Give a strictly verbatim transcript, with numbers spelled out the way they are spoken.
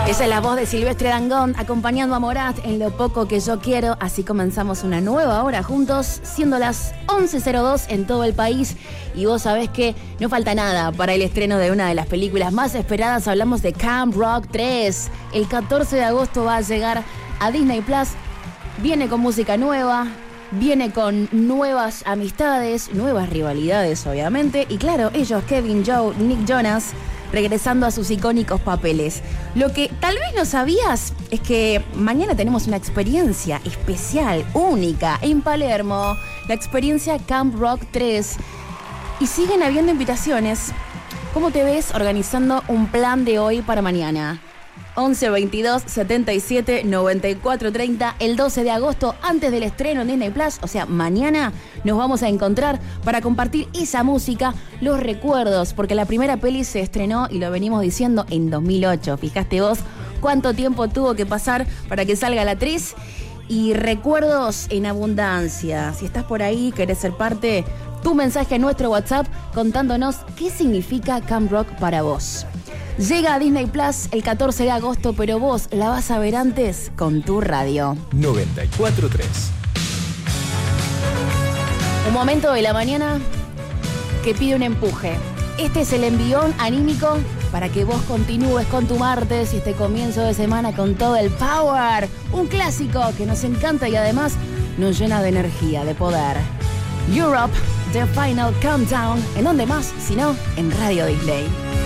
Esa es la voz de Silvestre Dangond acompañando a Morat en Lo Poco Que Yo Quiero. Así comenzamos una nueva hora juntos, siendo las once cero dos en todo el país. Y vos sabés que no falta nada para el estreno de una de las películas más esperadas. Hablamos de Camp Rock tres. El catorce de agosto va a llegar a Disney Plus. Viene con música nueva, viene con nuevas amistades, nuevas rivalidades obviamente. Y claro, ellos, Kevin, Joe, Nick Jonas, regresando a sus icónicos papeles. Lo que tal vez no sabías es que mañana tenemos una experiencia especial, única, en Palermo. La experiencia Camp Rock tres. Y siguen habiendo invitaciones. ¿Cómo te ves organizando un plan de hoy para mañana? once veintidós setenta y siete noventa y cuatro treinta, el doce de agosto, antes del estreno en Disney Plus, o sea, mañana nos vamos a encontrar para compartir esa música, los recuerdos, porque la primera peli se estrenó, y lo venimos diciendo, en dos mil ocho. Fijaste vos cuánto tiempo tuvo que pasar para que salga la actriz. Y recuerdos en abundancia. Si estás por ahí, querés ser parte, tu mensaje a nuestro WhatsApp contándonos qué significa Camp Rock para vos. Llega a Disney Plus el catorce de agosto, pero vos la vas a ver antes con tu radio. noventa y cuatro tres. Un momento de la mañana que pide un empuje. Este es el envión anímico para que vos continúes con tu martes y este comienzo de semana con todo el power. Un clásico que nos encanta y además nos llena de energía, de poder. Europe, The Final Countdown. ¿En dónde más? Si no, en Radio Disney.